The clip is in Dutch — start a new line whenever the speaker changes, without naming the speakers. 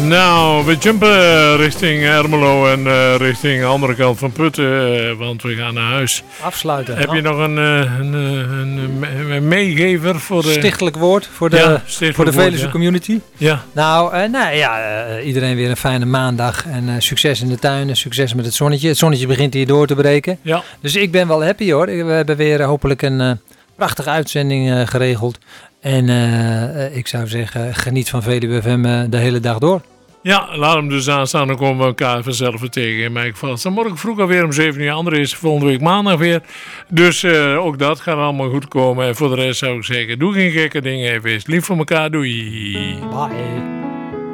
Nou, we jumpen richting Ermelo en richting de andere kant van Putten, want we gaan naar huis.
Afsluiten.
Heb je nog een meegever voor de...
Stichtelijk woord voor de Veluwe community?
Ja.
Nou, iedereen weer een fijne maandag en succes in de tuin en succes met het zonnetje. Het zonnetje begint hier door te breken. Ja. Dus ik ben wel happy hoor. We hebben weer hopelijk een prachtige uitzending geregeld. En ik zou zeggen, geniet van Veluwe FM de hele dag door.
Ja, laat hem dus aanstaan. Dan komen we elkaar vanzelf weer tegen in Mijkveld. Dan morgen vroeg alweer om 7 uur. Andere is volgende week maandag weer. Dus ook dat gaat allemaal goed komen. En voor de rest zou ik zeggen, doe geen gekke dingen. Even lief voor elkaar. Doei.
Bye.